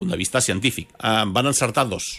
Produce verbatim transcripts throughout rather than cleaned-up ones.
punt de vista científic. Eh, van encertar dos.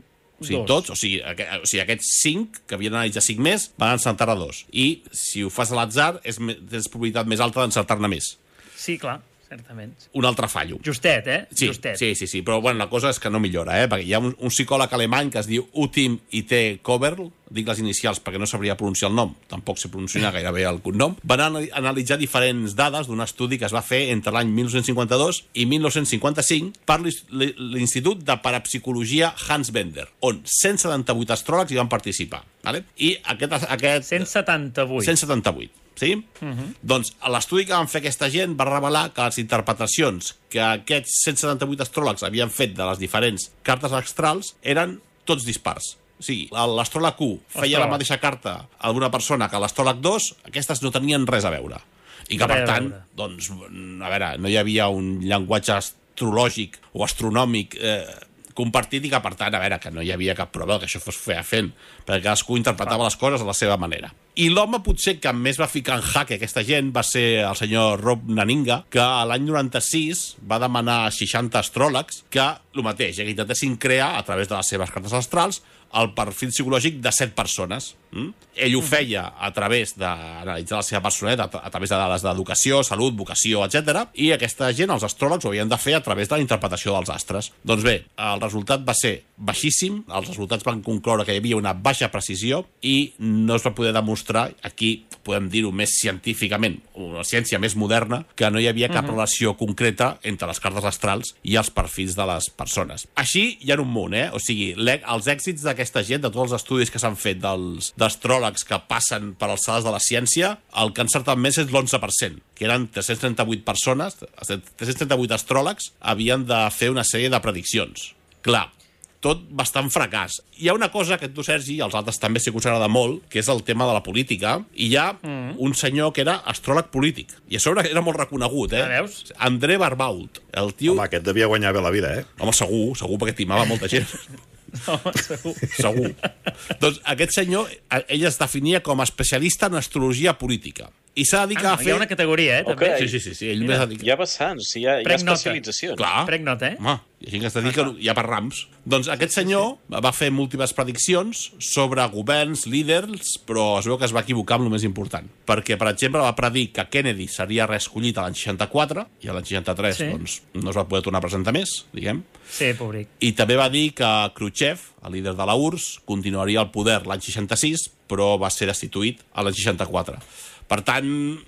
O sigui, Dos. tots, o sigui, aqu o sigui, aquests cinc, que havien analitzat cinc més, van encertar a dos. I si ho fas a l'atzar, és tens probabilitat més alta d'encertar-ne més. Sí, clar, certament. Un altre fallo. Justet, eh? Sí, Justet. sí, sí, sí, però bueno, la cosa és que no millora, eh? Perquè hi ha un, un psicòleg alemany que es diu Utim I T Koberl, dic les inicials perquè no sabria pronunciar el nom, tampoc sé pronunciar gairebé el cognom, van analitzar diferents dades d'un estudi que es va fer entre l'any mil nou-cents cinquanta-dos i mil nou-cents cinquanta-cinc per l'Institut de Parapsicologia Hans Bender, on cent setanta-vuit astròlegs hi van participar. Vale? I aquest... aquest cent setanta-vuit. cent setanta-vuit. Sí? Uh-huh. Doncs l'estudi que van fer aquesta gent va revelar que les interpretacions que aquests cent setanta-vuit astròlegs havien fet de les diferents cartes astrals eren tots dispars. O sigui, l'astròleg u feia Ostres. la mateixa carta a d'una persona que l'astròleg dos, aquestes no tenien res a veure. I que, per tant, doncs, a veure, no hi havia un llenguatge astrològic o astronòmic eh, compartit i que, per tant, a veure, que no hi havia cap prova que això fos fent, perquè cadascú interpretava les coses a la seva manera. I l'home potser que més va ficar en jaque aquesta gent va ser el senyor Rob Naninga, que l'any noranta-sis va demanar a seixanta astròlegs que, el mateix, que intentessin crear, a través de les seves cartes astrals, el perfil psicològic de set persones. Mm? Ell ho feia a través d'analitzar la seva personalitat, a, a través de dades d'educació, salut, vocació, etcètera. I aquesta gent, els astròlegs, ho havien de fer a través de la interpretació dels astres. Doncs bé, el resultat va ser baixíssim, els resultats van concloure que hi havia una baixa precisió i no es va poder demostrar, aquí podem dir-ho més científicament, una ciència més moderna, que no hi havia cap uh-huh. relació concreta entre les cartes astrals i els perfils de les persones. Així hi ha un munt, eh? O sigui, els èxits d'aquesta gent, de tots els estudis que s'han fet dels d'astròlegs que passen per les sales de la ciència, el que han encertat més és l'onze per cent, que eren tres-cents trenta-vuit persones, tres-cents trenta-vuit astròlegs, havien de fer una sèrie de prediccions. Clar, tot bastant fracàs. Hi ha una cosa que tu, Sergi, i els altres també sé que us agrada molt, que és el tema de la política, i hi ha mm. un senyor que era astròleg polític, i a sobre era molt reconegut, eh? Ah, veus? André Barbault. El tio... Home, aquest devia guanyar bé la vida, eh? Home, segur, segur, perquè timava molta gent. No, segur. Segur. Doncs aquest senyor, ell es definia com a especialista en astrologia política. I s'ha dedicat ah, a fer... Hi ha una categoria, eh, també. Okay. Sí, sí, sí, sí. Ell més dedica... Hi ha vessants, hi ha, hi ha especialitzacions. Clar. Prenc nota, eh? Home, hi ha gent que es dedica ja per rams. Doncs aquest senyor va fer múltiples prediccions sobre governs, líders, però es veu que es va equivocar amb el més important. Perquè, per exemple, va predir que Kennedy seria reescollit a l'any seixanta-quatre, i a l'any seixanta-tres sí. doncs, no es va poder tornar a presentar més, diguem. Sí, pobric. I també va dir que Khrushchev, el líder de la U R S S, continuaria al poder l'any seixanta-sis, però va ser destituït a l'any seixanta-quatre. Per tant,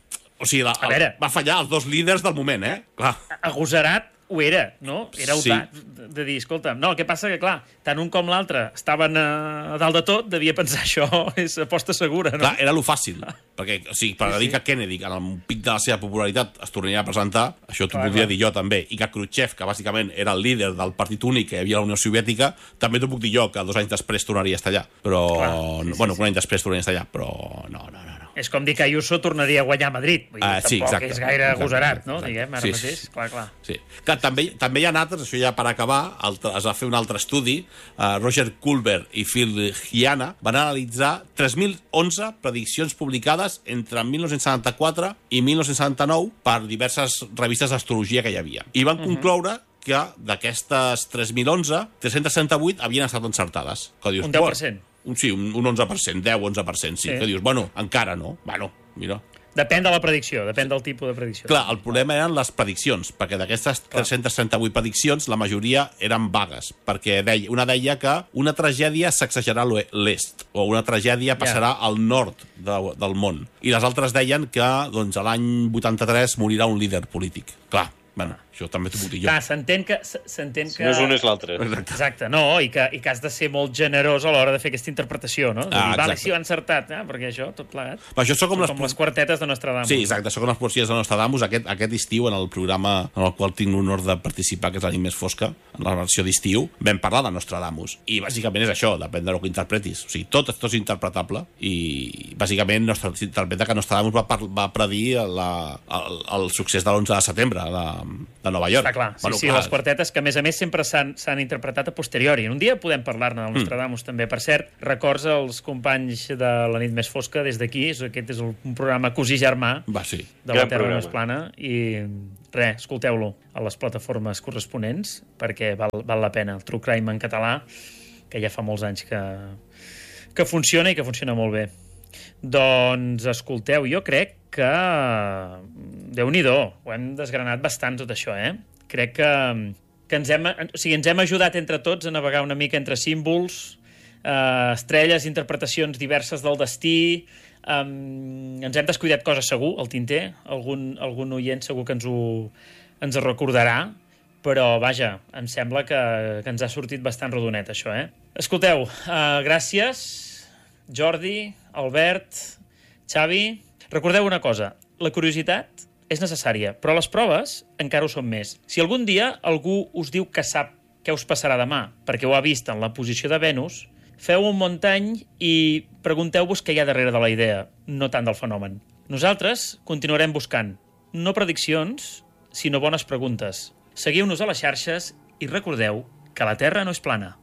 o sigui, la, el, va fallar els dos líders del moment, eh? Clar. Agosarat ho era, no? Era sí. de, de dir, escolta, no, el que passa que, clar, tant un com l'altre estaven a, a dalt de tot, devia pensar això és aposta segura, no? Clar, era lo fàcil, perquè, o sigui, per sí, dir sí. que Kennedy, que en el pic de la seva popularitat es tornaria a presentar, això t'ho podria dir jo també, i que Khrushchev, que bàsicament era el líder del partit únic que hi havia a la Unió Soviètica, també t'ho puc dir jo, que dos anys després tornaria a estar allà, però, clar, sí, sí, bueno, sí. un any després tornaria a estar allà, però no, no, no. És com dir que Ayuso tornaria a guanyar a Madrid. Vull dir, uh, sí, tampoc és gaire exacte, agosarat, no? Exacte. Diguem, ara sí, mateix. Sí. Clar, clar. Sí. Clar, també, també hi ha altres, això ja per acabar, altre, es va fer un altre estudi, uh, Roger Culver i Phil Giana van analitzar tres mil onze prediccions publicades entre mil nou-cents setanta-quatre i mil nou-cents setanta-nou per diverses revistes d'astrologia que hi havia. I van uh-huh. concloure que d'aquestes tres mil onze, tres-cents trenta-vuit havien estat encertades. Que dius, un deu per cent. Un, sí, un, un onze per cent, deu onze per cent, sí, sí. Que dius, bueno, encara no. Bueno, mira... Depèn de la predicció, depèn del tipus de predicció. Clar, el problema eren les prediccions, perquè d'aquestes tres-cents trenta-vuit prediccions, la majoria eren vagues, perquè deia, una deia que una tragèdia sacsejarà l'est, o una tragèdia passarà yeah. al nord de, del món. I les altres deien que doncs, a l'any vuitanta-tres morirà un líder polític. Clar, bueno, això també t'ho puc dir jo. Clar, s'entén que... s'entén que... Si no és un és l'altre. Exacte, no, i que, i que has de ser molt generós a l'hora de fer aquesta interpretació, no? De dir, ah, vale, sí, ho ha encertat, eh? Perquè això, tot plegat... Però això són com, les... com les quartetes de Nostradamus. Sí, exacte, són com les poesies de Nostradamus. Aquest, aquest estiu, en el programa en el qual tinc l'honor de participar, que és la nit més fosca, en la versió d'estiu, vam parlar de Nostradamus. I bàsicament és això, depèn de lo que interpretis. O sigui, tot, tot és interpretable i bàsicament s'interpreta que Nostradamus va, va predir la, el, el succés de l'onze de setembre, la, de Nova York. Està clar, sí, bueno, sí, clar. les quartetes que, a més a més, sempre s'han interpretat a posteriori. Un dia podem parlar-ne del Nostradamus, mm. també. Per cert, records als companys de La nit més fosca des d'aquí. Aquest és un programa cosí germà Va, sí. de La Terra més plana. I res, escolteu-lo a les plataformes corresponents, perquè val, val la pena. El True Crime en català, que ja fa molts anys que, que funciona i que funciona molt bé. Doncs, escolteu, jo crec que... Déu-n'hi-do, ho hem desgranat bastant tot això, eh? Crec que, que ens, hem, o sigui, ens hem ajudat entre tots a navegar una mica entre símbols, eh, estrelles, interpretacions diverses del destí, eh, ens hem descuidat coses segur, al tinter, algun, algun oient segur que ens ho, ens ho recordarà, però, vaja, em sembla que, que ens ha sortit bastant rodonet, això, eh? Escolteu, eh, gràcies, Jordi, Albert, Xavi. Recordeu una cosa, la curiositat és necessària, però les proves encara ho són més. Si algun dia algú us diu que sap què us passarà demà, perquè ho ha vist en la posició de Venus, feu un muntany i pregunteu-vos què hi ha darrere de la idea, no tant del fenomen. Nosaltres continuarem buscant, no prediccions, sinó bones preguntes. Seguiu-nos a les xarxes i recordeu que la Terra no és plana.